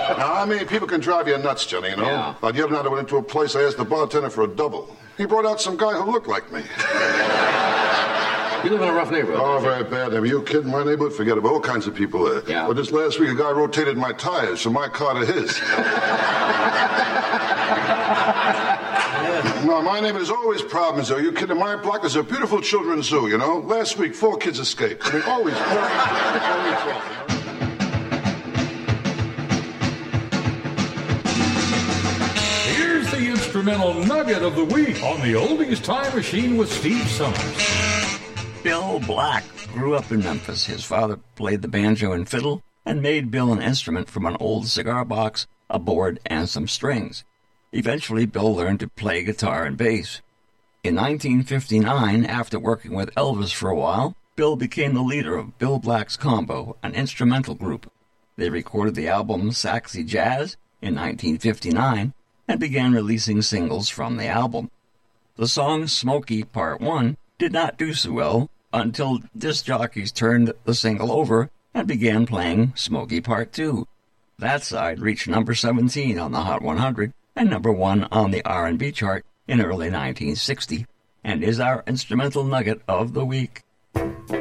Now, I mean, people can drive you nuts, Johnny, you know? Yeah. Like the other night I went into a place, I asked the bartender for a double. He brought out some guy who looked like me. You live in a rough neighborhood. Oh, very bad. Are you kidding? My neighborhood? Forget about all kinds of people there. Yeah. But this last week, a guy rotated my tires from my car to his. No, my neighbor's always problems, though. You kidding? My block is a beautiful children's zoo, you know? Last week, 4 kids escaped. I mean, always trouble. Here's the instrumental nugget of the week on the Oldies Time Machine with Steve Summers. Bill Black grew up in Memphis. His father played the banjo and fiddle and made Bill an instrument from an old cigar box, a board, and some strings. Eventually, Bill learned to play guitar and bass. In 1959, after working with Elvis for a while, Bill became the leader of Bill Black's Combo, an instrumental group. They recorded the album Saxy Jazz in 1959 and began releasing singles from the album. The song Smokey Part 1 did not do so well until disc jockeys turned the single over and began playing Smokey Part 2. That side reached number 17 on the Hot 100 and number 1 on the R&B chart in early 1960, and is our instrumental nugget of the week.